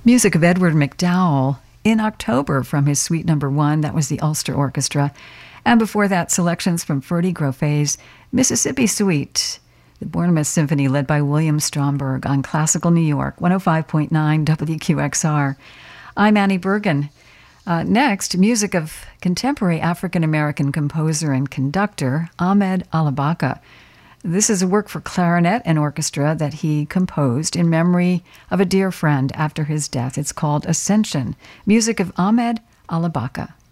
Music of Edward McDowell in October from his Suite Number 1. That was the Ulster Orchestra. And before that, selections from Ferdy Groffe's Mississippi Suite, the Bournemouth Symphony led by William Stromberg on Classical New York, 105.9 WQXR. I'm Annie Bergen. Next, music of contemporary African-American composer and conductor Ahmed Alabaka. This is a work for clarinet and orchestra that he composed in memory of a dear friend after his death. It's called Ascension, music of Ahmed Alabaka.